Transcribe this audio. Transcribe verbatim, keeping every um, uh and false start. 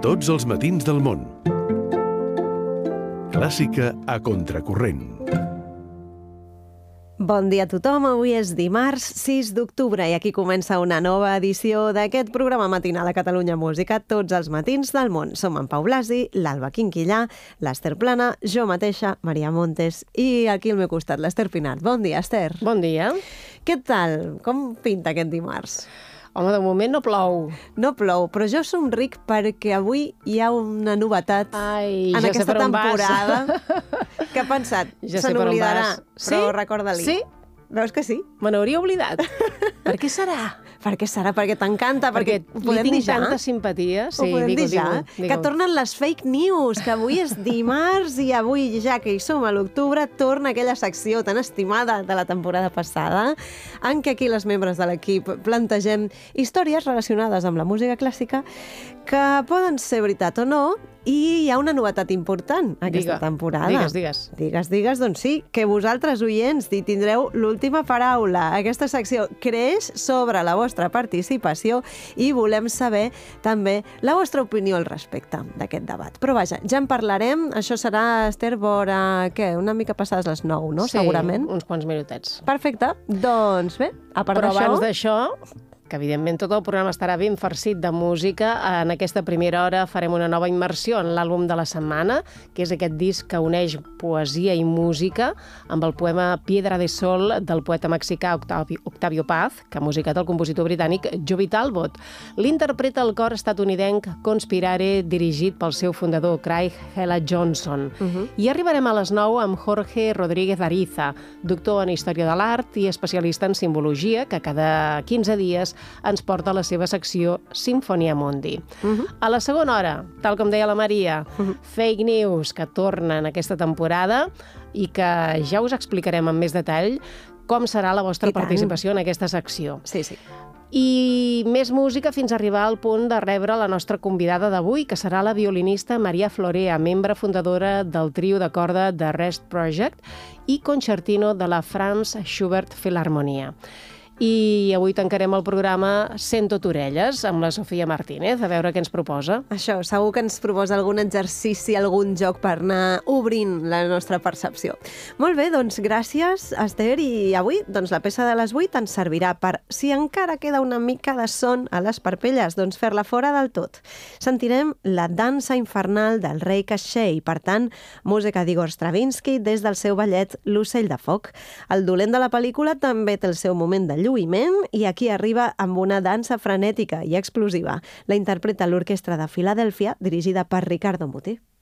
Tots els matins del món. Clàssica a contracorrent. Bon dia a tothom, avui és dimarts sis d'octubre i aquí comença una nova edició d'aquest programa matinal a Catalunya Música, Tots els matins del món. Som en Pau Blasi, l'Alba Quinquillà, l'Ester Plana, jo mateixa, Maria Montes, i aquí al meu costat l'Ester Pinat. Bon dia, Ester. Bon dia. Què tal? Com pinta aquest dimarts? Home, de moment no plou. No plou, però jo somric perquè avui hi ha una novetat Ai, en ja aquesta sé per on temporada. vas. Què ha pensat? Ja Se sé per on n'oblidarà, vas. però Sí? recorda-li. Sí? Veus que sí? Me n'hauria oblidat. Per què serà? Per què serà? Perquè t'encanta, perquè, Perquè ho li podem tinc dir ja? tanta simpatia. Ho podem dir ja? Que tornen les fake news, que avui és dimarts i avui, ja que hi som a l'octubre, torna aquella secció tan estimada de la temporada passada, en què aquí les membres de l'equip plantegem històries relacionades amb la música clàssica que poden ser veritat o no, i hi ha una novetat important aquesta Digue, temporada. Digues, digues. Digues, digues, doncs sí, que vosaltres, oients, hi tindreu l'última paraula. Aquesta secció creix sobre la vostra participació i volem saber també la vostra opinió al respecte d'aquest debat. Però vaja, ja en parlarem. Això serà, Ester, vora, què? Una mica passades les nou, no? Sí, Segurament. uns quants minutets. Perfecte. Doncs bé, a part Però d'això... abans d'això, que evidentment tot el programa estarà ben farcit de música, en aquesta primera hora farem una nova immersió en l'àlbum de la setmana, que és aquest disc que uneix poesia i música amb el poema Piedra de Sol del poeta mexicà Octavio, Octavio Paz, que ha musicat el compositor britànic Joby Talbot. L'interpreta el cor estatunidenc Conspirare, dirigit pel seu fundador Craig Hella Johnson. Uh -huh. I arribarem a les nou amb Jorge Rodríguez Ariza, doctor en Història de l'Art i especialista en Simbologia, que cada quinze dies ens porta a la seva secció Sinfonia Mundi. Uh -huh. A la segona hora, tal com deia la Maria, uh -huh. fake news que tornen aquesta temporada i que ja us explicarem amb més detall com serà la vostra participació en aquesta secció. Sí, sí. I més música fins a arribar al punt de rebre la nostra convidada d'avui, que serà la violinista Maria Florea, membre fundadora del trio de corda The Rest Project i concertino de la Franz Schubert Philharmonia. I avui tancarem el programa Sent tot orelles amb la Sofia Martínez, a veure què ens proposa. Això, segur que ens proposa algun exercici, algun joc per anar obrint la nostra percepció. Molt bé, doncs gràcies, Ester, i avui doncs, la peça de les vuit ens servirà per, si encara queda una mica de son a les parpelles, doncs fer-la fora del tot. Sentirem la dansa infernal del rei Caixer, per tant, música d'Igor Stravinsky des del seu ballet L'ocell de foc. El dolent de la pel·lícula també té el seu moment de lluïment i aquí arriba amb una dansa frenètica i explosiva. La interpreta l'Orquestra de Filadèlfia, dirigida per Riccardo Muti.